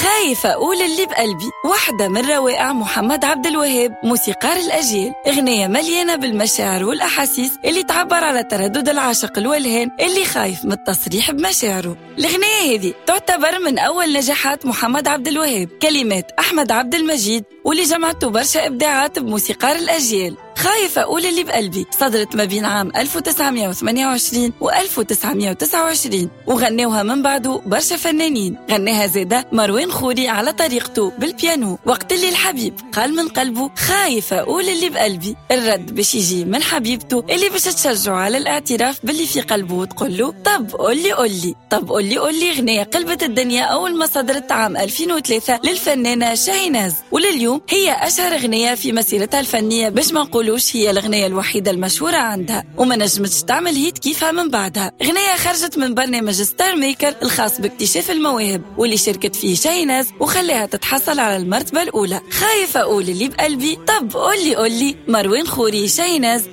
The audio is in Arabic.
خايفة أقول اللي بقلبي، واحدة من روائع محمد عبد الوهاب موسيقار الأجيال. أغنية مليانة بالمشاعر والأحاسيس اللي تعبر على تردد العاشق الولهان اللي خايف من التصريح بمشاعره. الأغنية هذه تعتبر من أول نجاحات محمد عبد الوهاب، كلمات أحمد عبد المجيد واللي جمعته برشا إبداعات بموسيقار الأجيال. خايفة أقول اللي بقلبي صدرت ما بين عام 1928 و 1929 وغنوها من بعده برشا فنانين. غناها زادة مروان خوري على طريقته بالبيانو، وقت اللي الحبيب قال من قلبه خايفة أقول اللي بقلبي، الرد باش يجي من حبيبته اللي باش تشجعه على الاعتراف باللي في قلبه وتقول له طب قولي طب قولي. غنية قلبت الدنيا أول ما صدرت عام 2003 للفنانة شاهيناز، ولليوم هي أشهر غنية في مسيرتها الفنية، باش ما نقولوش هي الغنية الوحيدة المشهورة عندها وما نجمتش تعمل هيت كيفها من بعدها. غنية خرجت من برنامج ستار ميكر الخاص باكتشاف المواهب واللي شاركت فيه شاهيناز وخلاها تتحصل على المرتبة الأولى. خايفة أقول اللي بقلبي، طب قولي مروان خوري، شاهيناز.